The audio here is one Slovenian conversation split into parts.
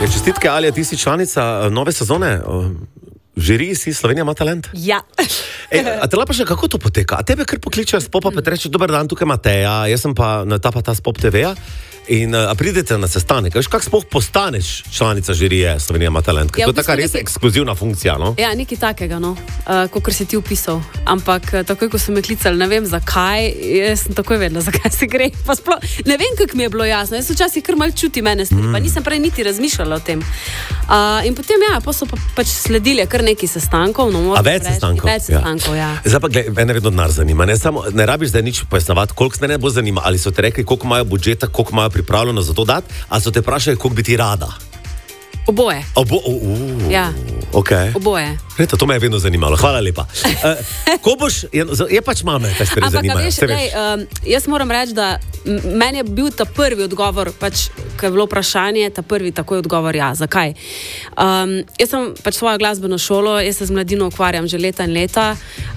Čestitke, Alija, ti si članica nove sezone. Žiri si, Slovenija ima talent. Ja. A te pa še, kako to poteka? A tebe kar pokličejo s popa, pa te reče, dober dan, tukaj Mateja, jaz sem pa na ta Spop TV-ja. In pridete na sestanek. Veš, kako sploh postaneš članica žirije Slovenija ima talent? To je taka res ekskluzivna funkcija, no? Ja, nekaj takega, no. Kakor si ti opisal. Ampak takoj, ko so me klicali, ne vem zakaj, jaz sem takoj vedela, zakaj se gre. Pa sploh, ne vem, kako mi je bilo jasno. Jaz včasih kar malo čuti mene stvari, pa nisem prej niti razmišljala o tem. In potem, ja, pa so pač sledili kar nekaj sestankov. No, več sestankov? Več sestankov, ja. Zdaj pa, gled, mene vedno denar zanima. Ne rabiš zdaj nič pojasnjevati, koliko se ne bo zanima. Ali so te rekli, koliko imajo budžeta, koliko imajo pripravljeno za to dati, a so te vprašali, koliko bi ti rada? Oboje. Ja. Okay. Oboje. Eto, to me je vedno zanimalo. Hvala lepa. Ko boš, je pač mame, te stvari zanimajo. Ampak, jaz moram reči, da meni je bil ta prvi odgovor, pač, ko je bilo vprašanje, ta prvi takoj odgovor, ja. Zakaj? Jaz sem pač svojo glasbeno šolo, jaz se z mladino ukvarjam že leta in leta.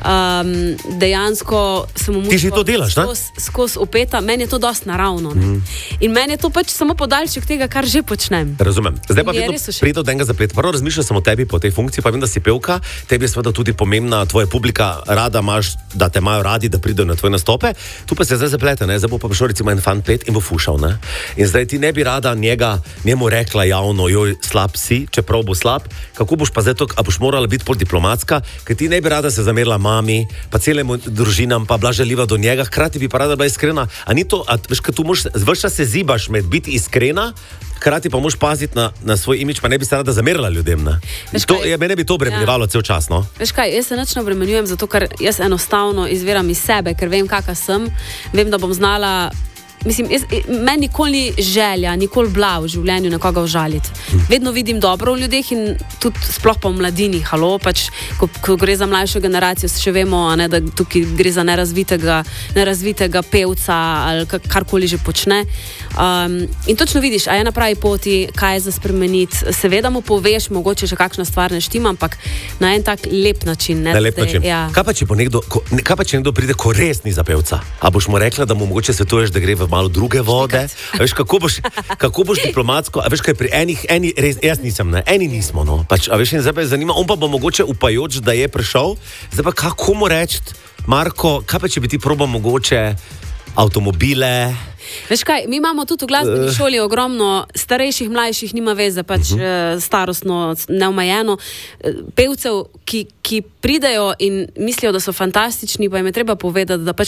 Dejansko sem v Ti že to delaš, ne? Skozi upeta, meni je to dosti naravno. In meni je to pač samo podaljšek tega, kar že počnem. Razumem. Zdaj pa vedno pride od enega zapleta. Prvo razmišljam sem o tebi po tej funkciji, pa vem, da si pevka, tebi je seveda tudi pomembna tvoja publika, rada imaš, da te imajo radi, da pridejo na tvoje nastope. Tu pa se zdaj zaplete, ne? Zdaj bo pa prišel recimo en fan pet in bo fušal, ne? In zdaj ti ne bi rada njemu rekla javno, joj, slab si, čeprav bo slab, kako boš pa zdaj to, a boš morala biti pol diplomatska, ker ti ne bi rada se zamerila mami, pa celemu družinam, pa bila žaljiva do njega, hkrati bi pa rada bila iskrena. A ni to, veš, kad tu moraš, vrša se zibaš med biti iskrena, hkrati pa moš paziti na svoj imič, pa ne bi se rada zamerila ljudem, ne? Mene bi to obremenjevalo cel čas, no? Veš kaj, jaz se nič ne obremenjujem, zato ker jaz enostavno izviram iz sebe, ker vem, kakva sem, vem, da bom znala. Mislim, meni nikoli ni želja, nikoli bila v življenju nekoga užaliti. Vedno vidim dobro v ljudeh in tudi sploh pa v mladini, pač, ko gre za mlajšo generacijo, še vemo, ne, da tukaj gre za nerazvitega pevca ali karkoli že počne. In točno vidiš, a je na pravi poti, kaj je za spremeniti. Seveda mu poveš, mogoče še kakšna stvar ne štima, ampak na en tak lep način. Na lep način. Ja. Kaj pa, če nekdo pride, ko res ni za pevca? A boš mu rekla, da mu mogoče svetuješ, da gre v malo druge vode? Veš, kako boš diplomatsko? A veš, kaj pri res, jaz nisem, ne? Eni nismo, no. Pač, a veš, in zdaj pa je zanima, on pa bo mogoče upajoč, da je prišel. Zdaj pa kako mu reči, Marko, kaj pa, če bi ti probal mogoče avtomobile? Veš kaj, mi imamo tudi v glasbeni šoli ogromno starejših, mlajših, nima veze, pač starostno, neomajeno, pevcev, ki pridejo in mislijo, da so fantastični, pa jim je treba povedati, da pač